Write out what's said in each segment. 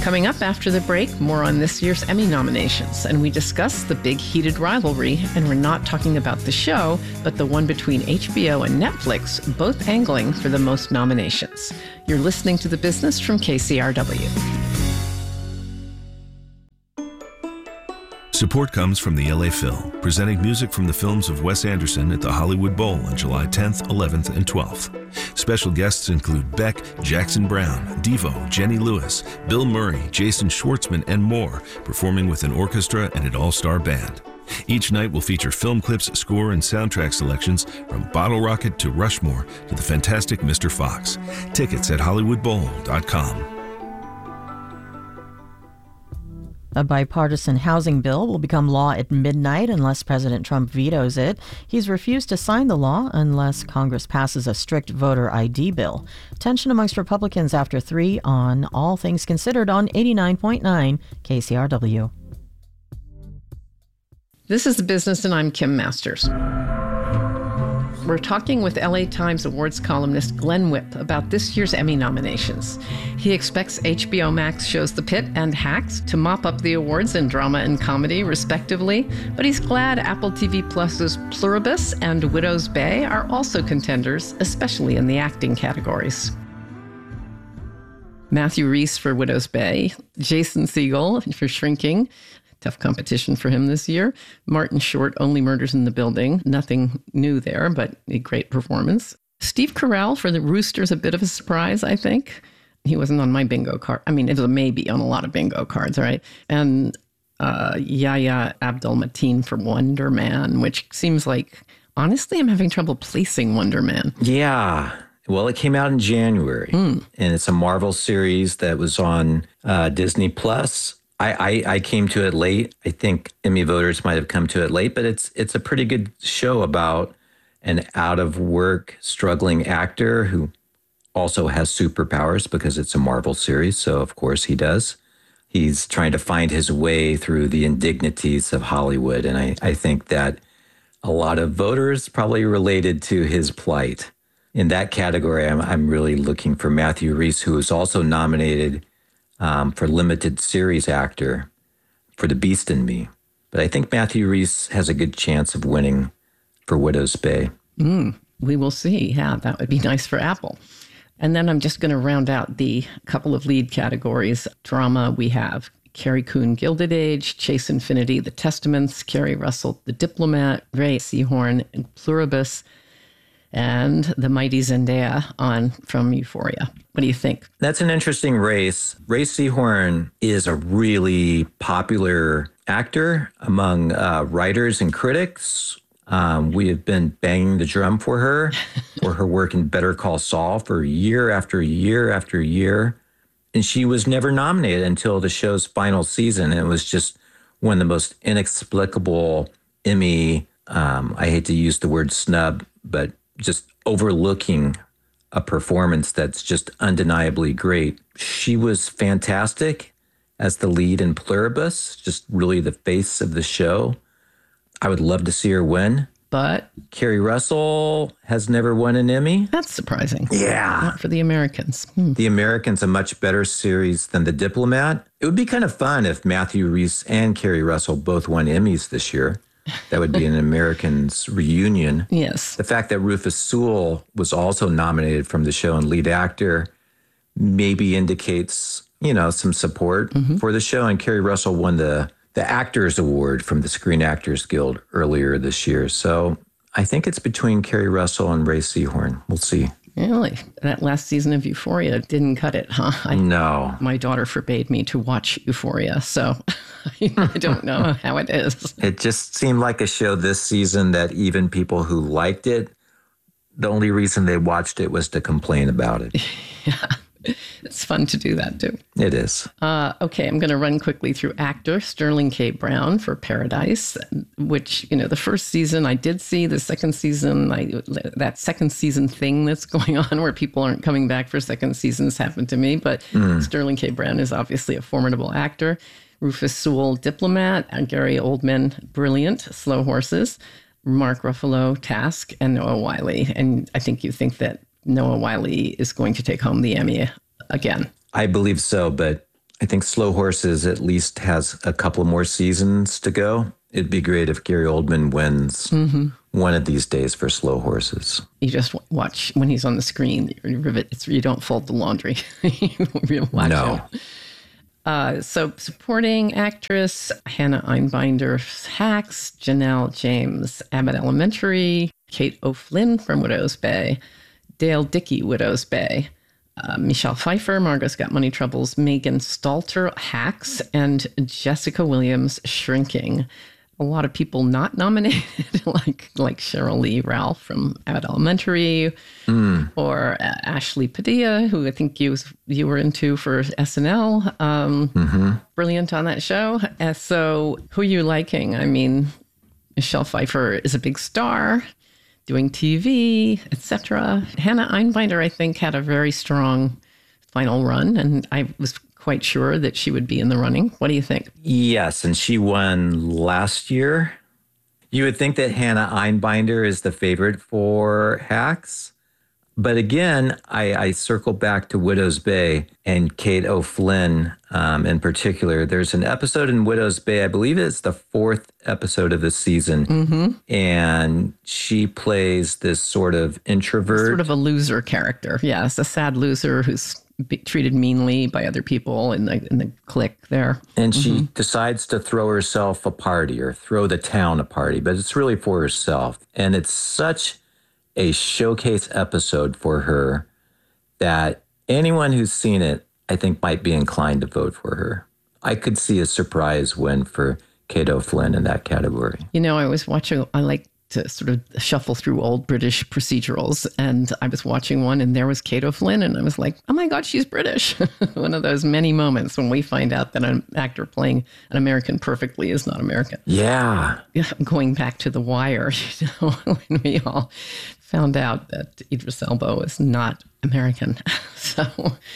Coming up after the break, more on this year's Emmy nominations, and we discuss the big heated rivalry, and we're not talking about the show, but the one between HBO and Netflix, both angling for the most nominations. You're listening to The Business from KCRW. Support comes from the LA Phil, presenting music from the films of Wes Anderson at the Hollywood Bowl on July 10th, 11th, and 12th. Special guests include Beck, Jackson Browne, Devo, Jenny Lewis, Bill Murray, Jason Schwartzman, and more, performing with an orchestra and an all-star band. Each night will feature film clips, score, and soundtrack selections from Bottle Rocket to Rushmore to the fantastic Mr. Fox. Tickets at HollywoodBowl.com. A bipartisan housing bill will become law at midnight unless President Trump vetoes it. He's refused to sign the law unless Congress passes a strict voter ID bill. Tension amongst Republicans after 3 on All Things Considered on 89.9 KCRW. This is The Business, and I'm Kim Masters. We're talking with LA Times Awards columnist Glenn Whipp about this year's Emmy nominations. He expects HBO Max shows The Pitt and Hacks to mop up the awards in drama and comedy, respectively, but he's glad Apple TV Plus's Pluribus and Widow's Bay are also contenders, especially in the acting categories. Matthew Rhys for Widow's Bay, Jason Segel for Shrinking. Tough competition for him this year. Martin Short, Only Murders in the Building. Nothing new there, but a great performance. Steve Carell for The Rooster's a bit of a surprise, I think. He wasn't on my bingo card. I mean, it was a maybe on a lot of bingo cards, right? And Yahya Abdul-Mateen for Wonder Man, which seems like, honestly, I'm having trouble placing Wonder Man. Yeah. Well, it came out in January, and it's a Marvel series that was on Disney Plus. I came to it late. I think Emmy voters might have come to it late, but it's a pretty good show about an out-of-work, struggling actor who also has superpowers because it's a Marvel series, so of course he does. He's trying to find his way through the indignities of Hollywood, and I think that a lot of voters probably related to his plight. In that category, I'm really looking for Matthew Rhys, who is also nominated for limited series actor for The Beast in Me. But I think Matthew Rhys has a good chance of winning for Widow's Bay. We will see. Yeah, that would be nice for Apple. And then I'm just going to round out the couple of lead categories. Drama, we have Carrie Coon, Gilded Age, Chase Infinity, The Testaments, Kerry Russell, The Diplomat, Rhea Seehorn, and Pluribus, and the mighty Zendaya from Euphoria. What do you think? That's an interesting race. Rhea Seehorn is a really popular actor among writers and critics. We have been banging the drum for her work in Better Call Saul for year after year after year. And she was never nominated until the show's final season. And it was just one of the most inexplicable Emmy, I hate to use the word snub, but just overlooking a performance that's just undeniably great. She was fantastic as the lead in Pluribus, just really the face of the show. I would love to see her win. But Kerry Russell has never won an Emmy. That's surprising. Yeah. Not for The Americans. The Americans, a much better series than The Diplomat. It would be kind of fun if Matthew Rhys and Kerry Russell both won Emmys this year. That would be an Americans reunion. Yes. The fact that Rufus Sewell was also nominated from the show and lead actor maybe indicates, some support for the show. And Kerry Russell won the Actors Award from the Screen Actors Guild earlier this year. So I think it's between Kerry Russell and Rhea Seehorn. We'll see. Really? That last season of Euphoria didn't cut it, huh? No. My daughter forbade me to watch Euphoria, so I don't know how it is. It just seemed like a show this season that even people who liked it, the only reason they watched it was to complain about it. Yeah. It's fun to do that, too. It is. Okay, I'm going to run quickly through actor Sterling K. Brown for Paradise, which, the first season I did see. The second season, that second season thing that's going on where people aren't coming back for second seasons happened to me. But Sterling K. Brown is obviously a formidable actor. Rufus Sewell, Diplomat, and Gary Oldman, Brilliant, Slow Horses, Mark Ruffalo, Task, and Noah Wyle. And I think you think that Noah Wyle is going to take home the Emmy again. I believe so, but I think Slow Horses at least has a couple more seasons to go. It'd be great if Gary Oldman wins one of these days for Slow Horses. You just watch when he's on the screen. You don't fold the laundry. You watch him. So supporting actress, Hannah Einbinder, Hacks, Janelle James, Abbott Elementary, Kate O'Flynn from Widow's Bay, Dale Dickey, Widow's Bay, Michelle Pfeiffer, Margot's Got Money Troubles, Megan Stalter, Hacks, and Jessica Williams, Shrinking. A lot of people not nominated, like Cheryl Lee Ralph from Abbott Elementary, or Ashley Padilla, who I think you were into for SNL. Brilliant on that show. So who are you liking? I mean, Michelle Pfeiffer is a big star, doing TV, etc. Hannah Einbinder, I think, had a very strong final run, and I was quite sure that she would be in the running. What do you think? Yes, and she won last year. You would think that Hannah Einbinder is the favorite for Hacks. But again, I circle back to Widow's Bay and Kate O'Flynn in particular. There's an episode in Widow's Bay, I believe it's the 4th episode of the season. And she plays this sort of introvert. Sort of a loser character. Yes, a sad loser who's treated meanly by other people in the clique there. And she decides to throw herself a party or throw the town a party, but it's really for herself. And it's such a showcase episode for her that anyone who's seen it, I think, might be inclined to vote for her. I could see a surprise win for Kate O'Flynn in that category. You know, I like to sort of shuffle through old British procedurals, and I was watching one and there was Kate O'Flynn, and I was like, oh my God, she's British. One of those many moments when we find out that an actor playing an American perfectly is not American. Yeah. Going back to The Wire, when we all found out that Idris Elba is not American. So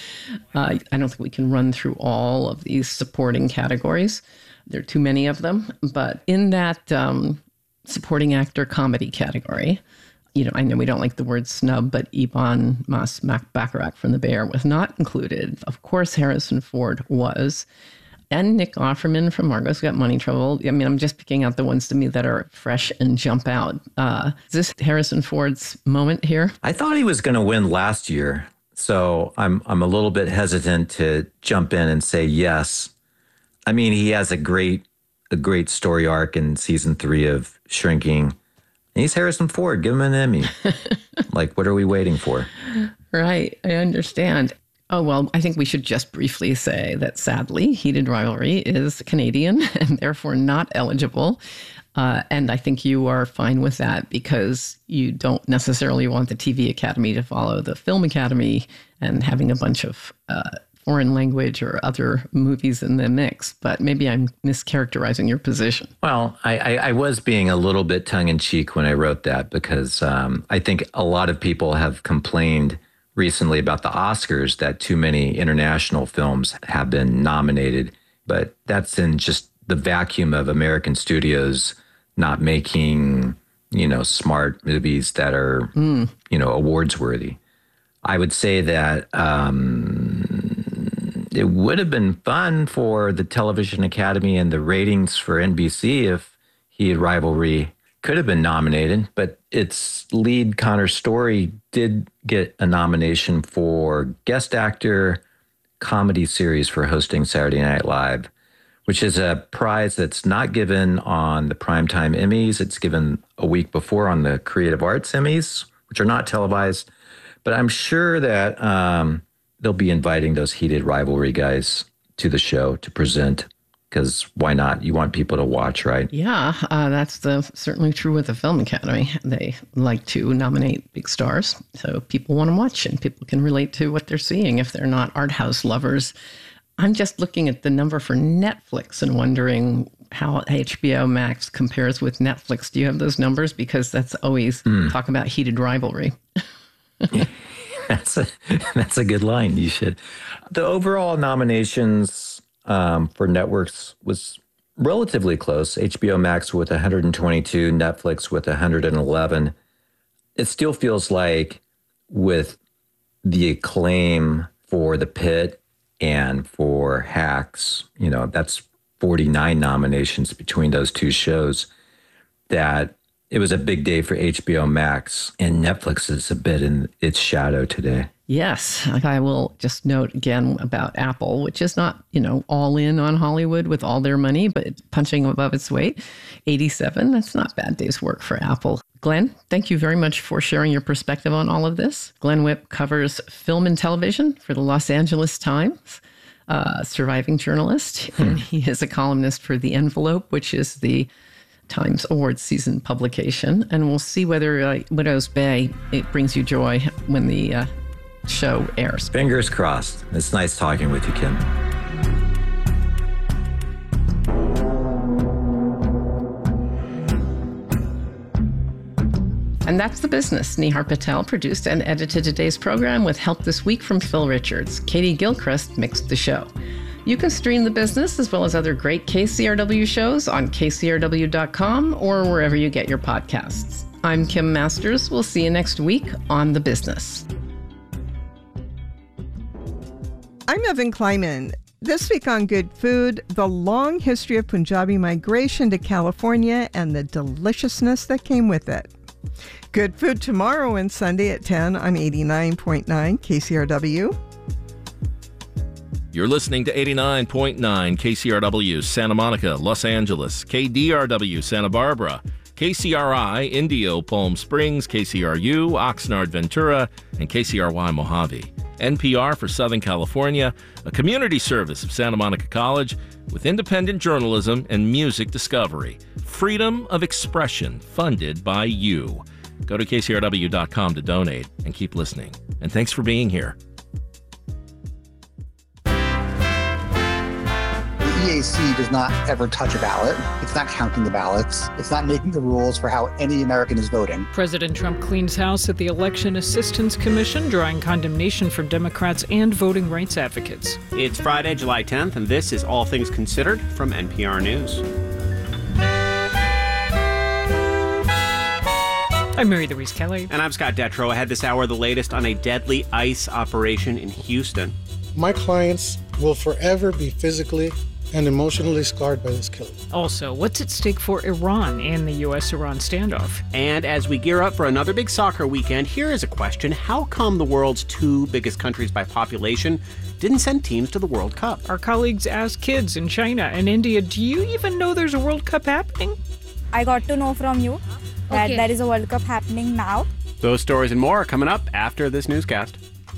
I don't think we can run through all of these supporting categories. There are too many of them, but in that supporting actor comedy category, I know we don't like the word snub, but Ibn Bacharach from The Bear was not included. Of course, Harrison Ford was. And Nick Offerman from Margot's Got Money Trouble. I mean, I'm just picking out the ones to me that are fresh and jump out. Is this Harrison Ford's moment here? I thought he was going to win last year, so I'm a little bit hesitant to jump in and say yes. I mean, he has a great story arc in season 3 of Shrinking. He's Harrison Ford. Give him an Emmy. Like, what are we waiting for? Right. I understand. Oh, well, I think we should just briefly say that sadly, Heated Rivalry is Canadian and therefore not eligible. And I think you are fine with that because you don't necessarily want the TV Academy to follow the Film Academy and having a bunch of foreign language or other movies in the mix, but maybe I'm mischaracterizing your position. Well, I was being a little bit tongue-in-cheek when I wrote that because I think a lot of people have complained recently about the Oscars that too many international films have been nominated, but that's in just the vacuum of American studios not making, smart movies that are, awards worthy. I would say that it would have been fun for the Television Academy and the ratings for NBC if Heated Rivalry could have been nominated, but its lead, Connor Story, did get a nomination for Guest Actor Comedy Series for hosting Saturday Night Live, which is a prize that's not given on the Primetime Emmys. It's given a week before on the Creative Arts Emmys, which are not televised. But I'm sure that they'll be inviting those Heated Rivalry guys to the show to present, because why not? You want people to watch, right? Yeah, that's certainly true with the Film Academy. They like to nominate big stars, so people want to watch and people can relate to what they're seeing if they're not art house lovers. I'm just looking at the number for Netflix and wondering how HBO Max compares with Netflix. Do you have those numbers? Because that's always talk about Heated Rivalry. That's a good line. You should. The overall nominations for networks was relatively close. HBO Max with 122, Netflix with 111. It still feels like with the acclaim for The Pit And for Hacks, that's 49 nominations between those two shows, that it was a big day for HBO Max, and Netflix is a bit in its shadow today. Yes, I will just note again about Apple, which is not, all in on Hollywood with all their money, but punching above its weight. 87, that's not a bad day's work for Apple. Glenn, thank you very much for sharing your perspective on all of this. Glenn Whipp covers film and television for the Los Angeles Times, a surviving journalist, and he is a columnist for The Envelope, which is the Times Awards season publication. And we'll see whether Widow's Bay, it brings you joy when the show airs. Fingers crossed. It's nice talking with you, Kim. And that's The Business. Nihar Patel produced and edited today's program with help this week from Phil Richards. Katie Gilchrist mixed the show. You can stream The Business as well as other great KCRW shows on kcrw.com or wherever you get your podcasts. I'm Kim Masters. We'll see you next week on The Business. I'm Evan Kleiman. This week on Good Food, the long history of Punjabi migration to California and the deliciousness that came with it. Good Food tomorrow and Sunday at 10 on 89.9 KCRW. You're listening to 89.9 KCRW, Santa Monica, Los Angeles, KDRW, Santa Barbara, KCRI, Indio, Palm Springs, KCRU, Oxnard, Ventura, and KCRY, Mojave. NPR for Southern California, a community service of Santa Monica College with independent journalism and music discovery. Freedom of expression, funded by you. Go to kcrw.com to donate and keep listening. And thanks for being here. EAC does not ever touch a ballot. It's not counting the ballots. It's not making the rules for how any American is voting. President Trump cleans house at the Election Assistance Commission, drawing condemnation from Democrats and voting rights advocates. It's Friday, July 10th, and this is All Things Considered from NPR News. I'm Mary Louise Kelly. And I'm Scott Detrow. Ahead this hour, the latest on a deadly ICE operation in Houston. My clients will forever be physically and emotionally scarred by this killing. Also, what's at stake for Iran and the U.S.-Iran standoff? And as we gear up for another big soccer weekend, here is a question. How come the world's two biggest countries by population didn't send teams to the World Cup? Our colleagues asked kids in China and India, do you even know there's a World Cup happening? I got to know from you that there is a World Cup happening now. Those stories and more are coming up after this newscast.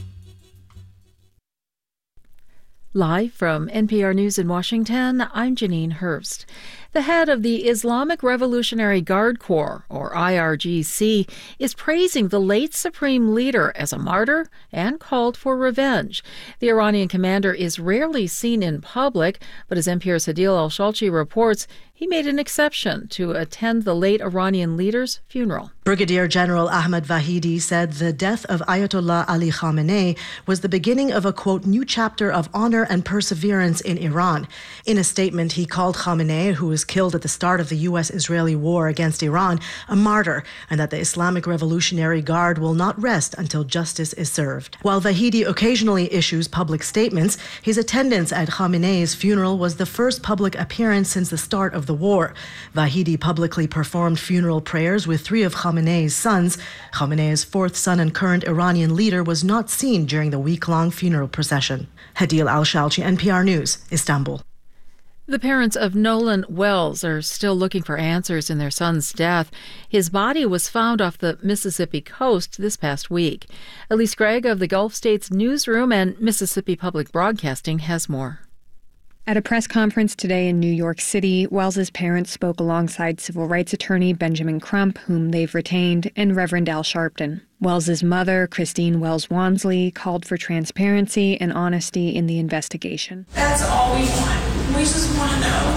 Live from NPR News in Washington, I'm Janine Hurst. The head of the Islamic Revolutionary Guard Corps, or IRGC, is praising the late supreme leader as a martyr and called for revenge. The Iranian commander is rarely seen in public, but as NPR's Hadil Al-Shalchi reports, he made an exception to attend the late Iranian leader's funeral. Brigadier General Ahmad Vahidi said the death of Ayatollah Ali Khamenei was the beginning of a, quote, new chapter of honor and perseverance in Iran. In a statement, he called Khamenei, who was killed at the start of the U.S.-Israeli war against Iran, a martyr, and that the Islamic Revolutionary Guard will not rest until justice is served. While Vahidi occasionally issues public statements, his attendance at Khamenei's funeral was the first public appearance since the start of the war. Vahidi publicly performed funeral prayers with three of Khamenei's sons. Khamenei's fourth son and current Iranian leader was not seen during the week-long funeral procession. Hadil Al-Shalchi, NPR News, Istanbul. The parents of Nolan Wells are still looking for answers in their son's death. His body was found off the Mississippi coast this past week. Elise Gregg of the Gulf States Newsroom and Mississippi Public Broadcasting has more. At a press conference today in New York City, Wells's parents spoke alongside civil rights attorney Benjamin Crump, whom they've retained, and Reverend Al Sharpton. Wells's mother, Christine Wells Wansley, called for transparency and honesty in the investigation. That's all we want. We just want to know.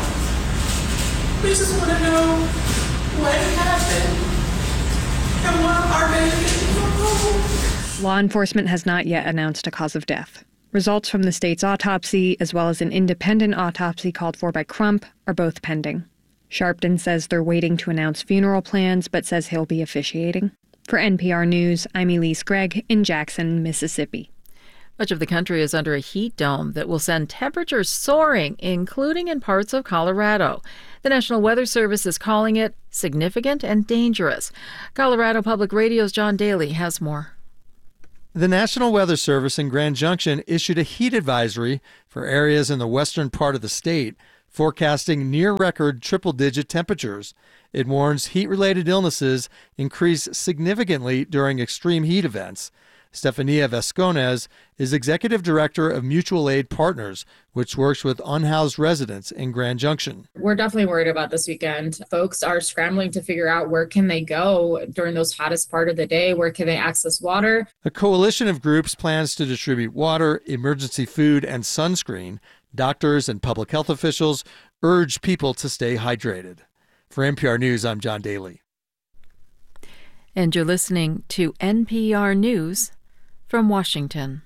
We just want to know what happened and what our baby is. Law enforcement has not yet announced a cause of death. Results from the state's autopsy, as well as an independent autopsy called for by Crump, are both pending. Sharpton says they're waiting to announce funeral plans, but says he'll be officiating. For NPR News, I'm Elise Gregg in Jackson, Mississippi. Much of the country is under a heat dome that will send temperatures soaring, including in parts of Colorado. The National Weather Service is calling it significant and dangerous. Colorado Public Radio's John Daly has more. The National Weather Service in Grand Junction issued a heat advisory for areas in the western part of the state, forecasting near-record triple-digit temperatures. It warns heat-related illnesses increase significantly during extreme heat events. Stefania Vasconez is executive director of Mutual Aid Partners, which works with unhoused residents in Grand Junction. We're definitely worried about this weekend. Folks are scrambling to figure out where can they go during those hottest part of the day, where can they access water. A coalition of groups plans to distribute water, emergency food, and sunscreen. Doctors and public health officials urge people to stay hydrated. For NPR News, I'm John Daly. And you're listening to NPR News from Washington.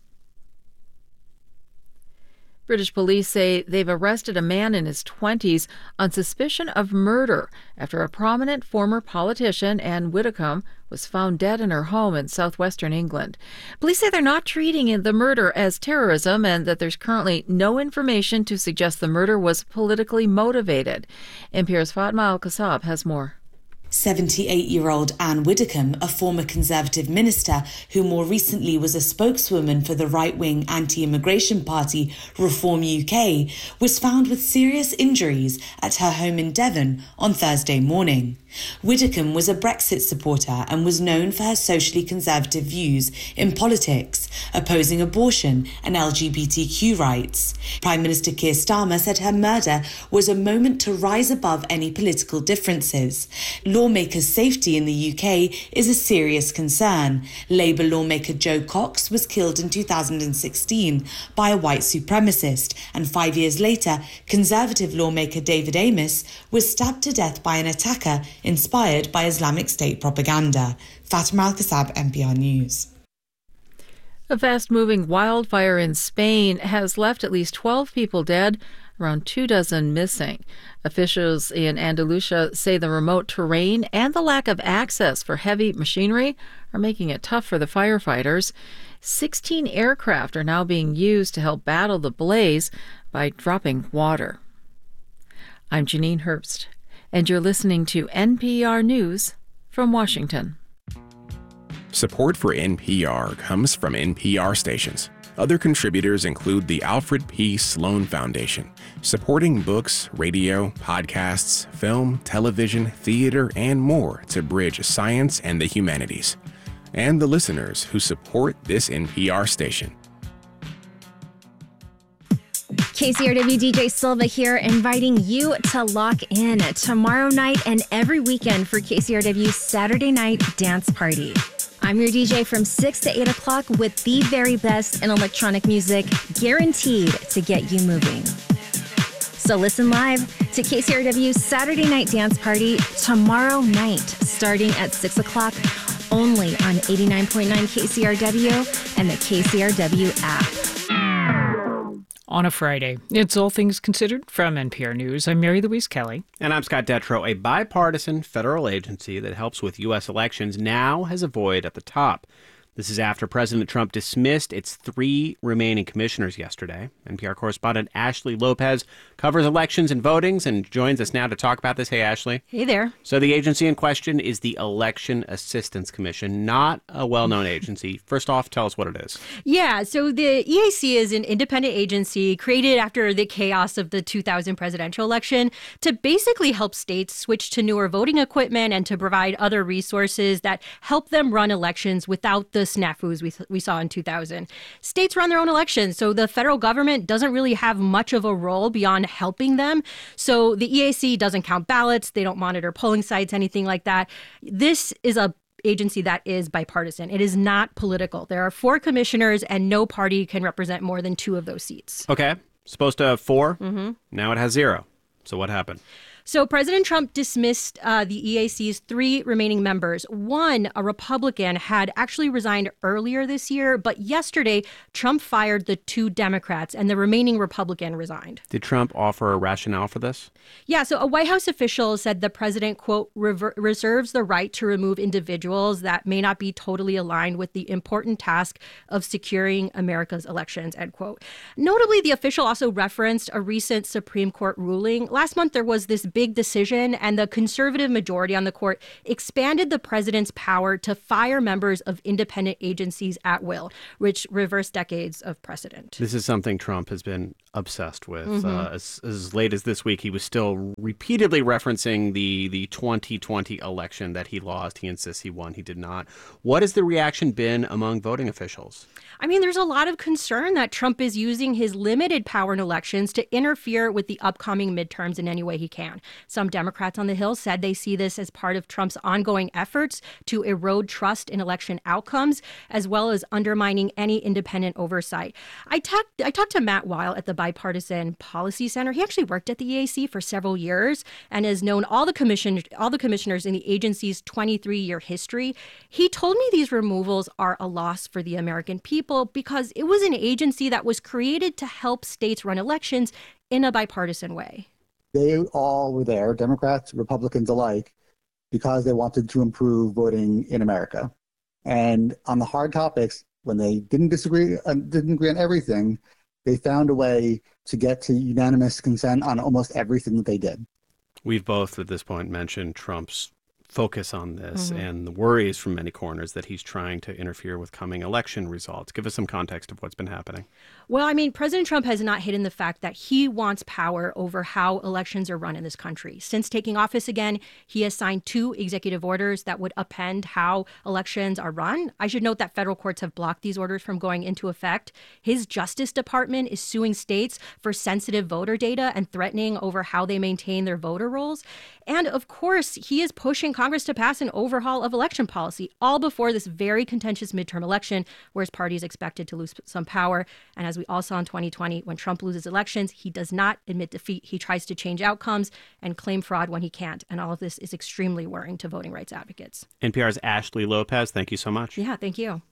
British police say they've arrested a man in his 20s on suspicion of murder after a prominent former politician, Anne Widdecombe, was found dead in her home in southwestern England. Police say they're not treating the murder as terrorism and that there's currently no information to suggest the murder was politically motivated. NPR's Fatma Al-Kassab has more. 78-year-old Anne Widdecombe, a former Conservative minister who more recently was a spokeswoman for the right-wing anti-immigration party Reform UK, was found with serious injuries at her home in Devon on Thursday morning. Widdecombe was a Brexit supporter and was known for her socially conservative views in politics, opposing abortion and LGBTQ rights. Prime Minister Keir Starmer said her murder was a moment to rise above any political differences. Lawmakers' safety in the UK is a serious concern. Labour lawmaker Joe Cox was killed in 2016 by a white supremacist, and 5 years later, Conservative lawmaker David Amess was stabbed to death by an attacker inspired by Islamic State propaganda. Fatima Al-Kassab, NPR News. A fast-moving wildfire in Spain has left at least 12 people dead, around 24 missing. Officials in Andalusia say the remote terrain and the lack of access for heavy machinery are making it tough for the firefighters. 16 aircraft are now being used to help battle the blaze by dropping water. I'm Janine Herbst, and you're listening to NPR News from Washington. Support for NPR comes from NPR stations. Other contributors include the Alfred P. Sloan Foundation, supporting books, radio, podcasts, film, television, theater, and more to bridge science and the humanities. And the listeners who support this NPR station. KCRW DJ Silva here, inviting you to lock in tomorrow night and every weekend for KCRW's Saturday Night Dance Party. I'm your DJ from 6 to 8 o'clock with the very best in electronic music, guaranteed to get you moving. So listen live to KCRW's Saturday Night Dance Party tomorrow night, starting at 6 o'clock, only on 89.9 KCRW and the KCRW app. On a Friday, it's All Things Considered from NPR News. I'm Mary Louise Kelly. And I'm Scott Detrow. A bipartisan federal agency that helps with U.S. elections now has a void at the top. This is after President Trump dismissed its 3 remaining commissioners yesterday. NPR correspondent Ashley Lopez covers elections and votings and joins us now to talk about this. Hey, Ashley. Hey there. So the agency in question is the Election Assistance Commission, not a well-known agency. First off, tell us what it is. Yeah, so the EAC is an independent agency created after the chaos of the 2000 presidential election to basically help states switch to newer voting equipment and to provide other resources that help them run elections without the snafus we saw in 2000. States run their own elections, so the federal government doesn't really have much of a role beyond helping them. So the EAC doesn't count ballots, they don't monitor polling sites, anything like that. This is a agency that is bipartisan. It is not political. There are 4 commissioners and no party can represent more than 2 of those seats. Okay. Supposed to have 4. Mm-hmm. Now it has 0. So what happened? So President Trump dismissed the EAC's 3 remaining members. One, a Republican, had actually resigned earlier this year, but yesterday Trump fired the 2 Democrats and the remaining Republican resigned. Did Trump offer a rationale for this? Yeah, so a White House official said the president, quote, reserves the right to remove individuals that may not be totally aligned with the important task of securing America's elections, end quote. Notably, the official also referenced a recent Supreme Court ruling. Last month, there was this big decision, and the conservative majority on the court expanded the president's power to fire members of independent agencies at will, which reversed decades of precedent. This is something Trump has been obsessed with. As late as this week, he was still repeatedly referencing the 2020 election that he lost. He insists he won. He did not. What has the reaction been among voting officials? I mean, there's a lot of concern that Trump is using his limited power in elections to interfere with the upcoming midterms in any way he can. Some Democrats on the Hill said they see this as part of Trump's ongoing efforts to erode trust in election outcomes, as well as undermining any independent oversight. I talked to Matt Weil at the Bipartisan Policy Center. He actually worked at the EAC for several years and has known all the commissioners in the agency's 23-year history. He told me these removals are a loss for the American people because it was an agency that was created to help states run elections in a bipartisan way. They all were there, Democrats, Republicans alike, because they wanted to improve voting in America. And on the hard topics, when they didn't agree on everything, they found a way to get to unanimous consent on almost everything that they did. We've both at this point mentioned Trump's focus on this and the worries from many corners that he's trying to interfere with coming election results. Give us some context of what's been happening. Well, I mean, President Trump has not hidden the fact that he wants power over how elections are run in this country. Since taking office again, he has signed 2 executive orders that would upend how elections are run. I should note that federal courts have blocked these orders from going into effect. His Justice Department is suing states for sensitive voter data and threatening over how they maintain their voter rolls. And of course, he is pushing Congress to pass an overhaul of election policy, all before this very contentious midterm election, where his party is expected to lose some power. And as we all saw in 2020, when Trump loses elections, he does not admit defeat. He tries to change outcomes and claim fraud when he can't. And all of this is extremely worrying to voting rights advocates. NPR's Ashley Lopez, thank you so much. Yeah, thank you.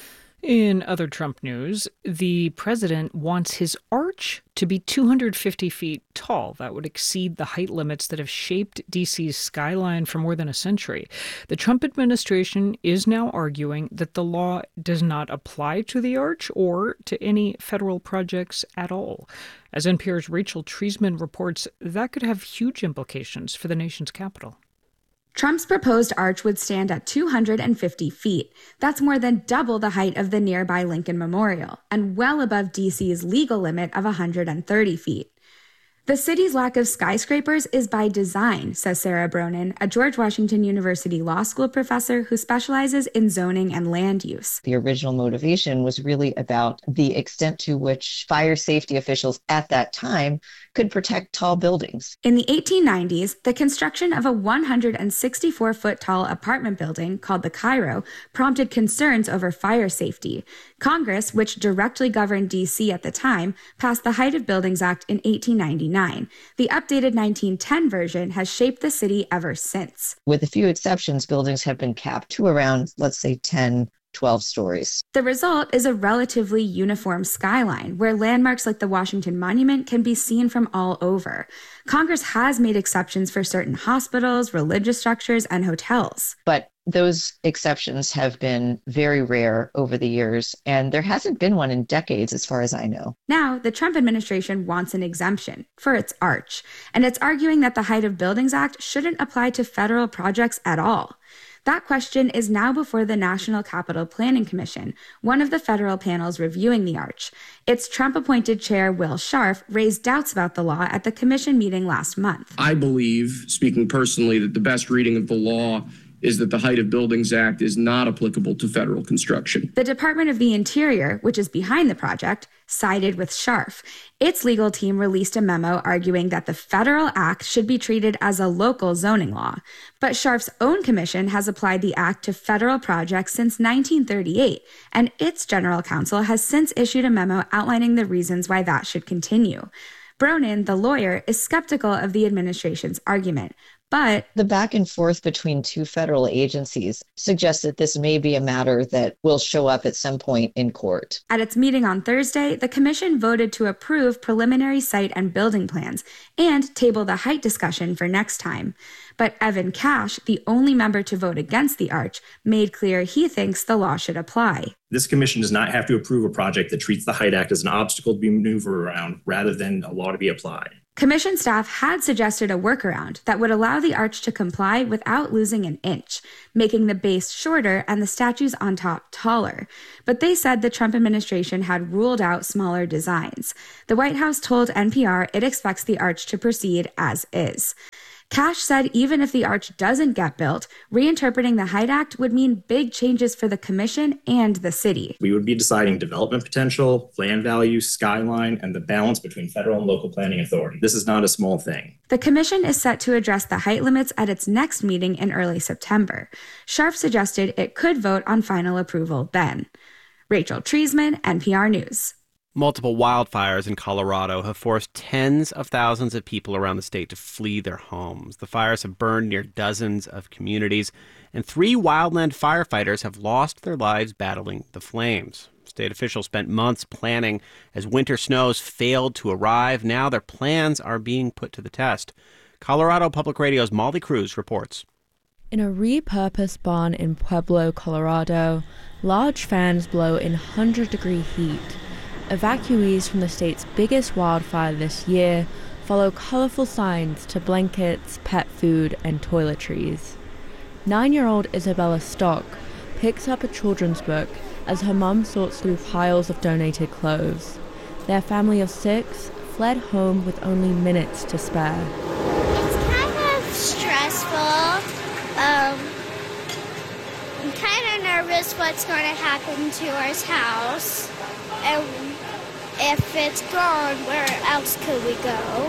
In other Trump news, the president wants his arch to be 250 feet tall. That would exceed the height limits that have shaped D.C.'s skyline for more than a century. The Trump administration is now arguing that the law does not apply to the arch or to any federal projects at all. As NPR's Rachel Treisman reports, that could have huge implications for the nation's capital. Trump's proposed arch would stand at 250 feet. That's more than double the height of the nearby Lincoln Memorial, and well above D.C.'s legal limit of 130 feet. The city's lack of skyscrapers is by design, says Sarah Bronin, a George Washington University Law School professor who specializes in zoning and land use. The original motivation was really about the extent to which fire safety officials at that time could protect tall buildings. In the 1890s, the construction of a 164-foot tall apartment building called the Cairo prompted concerns over fire safety. Congress, which directly governed D.C. at the time, passed the Height of Buildings Act in 1899. The updated 1910 version has shaped the city ever since. With a few exceptions, buildings have been capped to around, let's say, 10, 12 stories. The result is a relatively uniform skyline where landmarks like the Washington Monument can be seen from all over. Congress has made exceptions for certain hospitals, religious structures, and hotels. But those exceptions have been very rare over the years, and there hasn't been one in decades as far as I know. Now, the Trump administration wants an exemption for its arch, and it's arguing that the Height of Buildings Act shouldn't apply to federal projects at all. That question is now before the National Capital Planning Commission, one of the federal panels reviewing the arch. Its Trump-appointed chair, Will Scharf, raised doubts about the law at the commission meeting last month. I believe, speaking personally, that the best reading of the law is that the Height of Buildings Act is not applicable to federal construction. The Department of the Interior, which is behind the project, sided with Scharf. Its legal team released a memo arguing that the federal act should be treated as a local zoning law. But Scharf's own commission has applied the act to federal projects since 1938, and its general counsel has since issued a memo outlining the reasons why that should continue. Bronin, the lawyer, is skeptical of the administration's argument. But the back and forth between two federal agencies suggests that this may be a matter that will show up at some point in court. At its meeting on Thursday, the commission voted to approve preliminary site and building plans and table the height discussion for next time. But Evan Cash, the only member to vote against the arch, made clear he thinks the law should apply. This commission does not have to approve a project that treats the Height Act as an obstacle to be maneuvered around rather than a law to be applied. Commission staff had suggested a workaround that would allow the arch to comply without losing an inch, making the base shorter and the statues on top taller. But they said the Trump administration had ruled out smaller designs. The White House told NPR it expects the arch to proceed as is. Cash said even if the arch doesn't get built, reinterpreting the Height Act would mean big changes for the commission and the city. We would be deciding development potential, land value, skyline, and the balance between federal and local planning authority. This is not a small thing. The commission is set to address the height limits at its next meeting in early September. Scharf suggested it could vote on final approval then. Rachel Treisman, NPR News. Multiple wildfires in Colorado have forced tens of thousands of people around the state to flee their homes. The fires have burned near dozens of communities, and 3 wildland firefighters have lost their lives battling the flames. State officials spent months planning as winter snows failed to arrive. Now their plans are being put to the test. Colorado Public Radio's Molly Cruz reports. In a repurposed barn in Pueblo, Colorado, large fans blow in 100-degree heat. Evacuees from the state's biggest wildfire this year follow colorful signs to blankets, pet food, and toiletries. 9-year-old Isabella Stock picks up a children's book as her mum sorts through piles of donated clothes. Their family of 6 fled home with only minutes to spare. It's kind of stressful. I'm kind of nervous what's going to happen to our house. And if it's gone, where else could we go?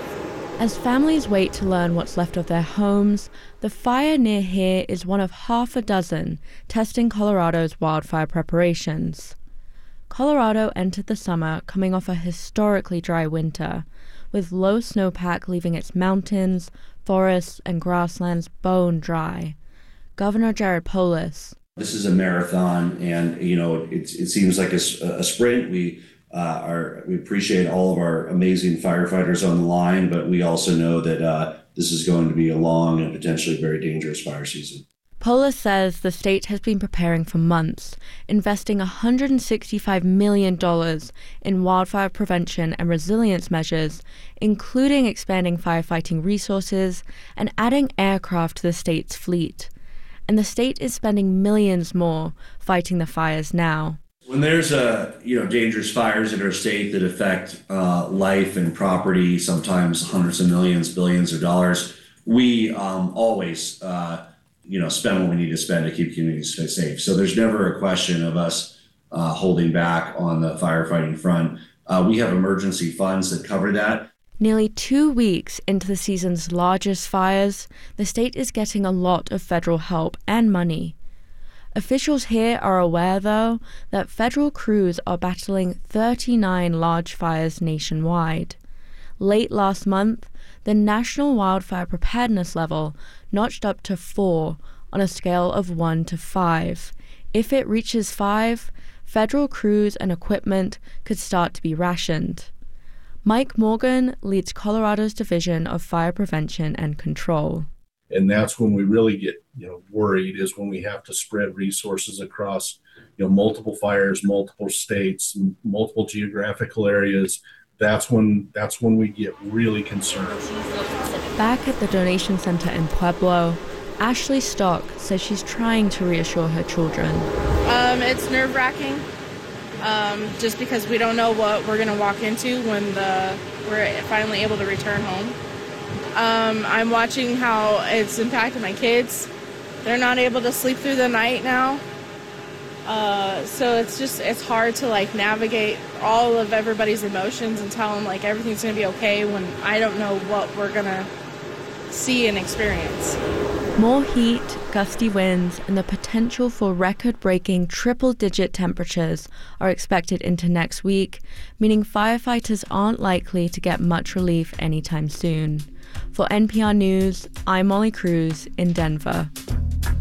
As families wait to learn what's left of their homes, the fire near here is one of half a dozen testing Colorado's wildfire preparations. Colorado entered the summer coming off a historically dry winter, with low snowpack leaving its mountains, forests, and grasslands bone dry. Governor Jared Polis. This is a marathon, and it seems like a sprint. We appreciate all of our amazing firefighters on the line, but we also know that this is going to be a long and potentially very dangerous fire season. Polis says the state has been preparing for months, investing $165 million in wildfire prevention and resilience measures, including expanding firefighting resources and adding aircraft to the state's fleet. And the state is spending millions more fighting the fires now. When there's dangerous fires in our state that affect life and property, sometimes hundreds of millions, billions of dollars, we always spend what we need to spend to keep communities safe. So there's never a question of us holding back on the firefighting front. We have emergency funds that cover that. Nearly 2 weeks into the season's largest fires, the state is getting a lot of federal help and money. Officials here are aware, though, that federal crews are battling 39 large fires nationwide. Late last month, the national wildfire preparedness level notched up to 4 on a scale of 1 to 5. If it reaches 5, federal crews and equipment could start to be rationed. Mike Morgan leads Colorado's Division of Fire Prevention and Control. And that's when we really get, worried, is when we have to spread resources across, multiple fires, multiple states, multiple geographical areas. That's when we get really concerned. Back at the donation center in Pueblo, Ashley Stock says she's trying to reassure her children. It's nerve-wracking. Just because we don't know what we're going to walk into when we're finally able to return home. I'm watching how it's impacted my kids. They're not able to sleep through the night now. So it's hard to navigate all of everybody's emotions and tell them everything's going to be okay when I don't know what we're going to see and experience. More heat, gusty winds, and the potential for record-breaking triple-digit temperatures are expected into next week, meaning firefighters aren't likely to get much relief anytime soon. For NPR News, I'm Molly Cruz in Denver.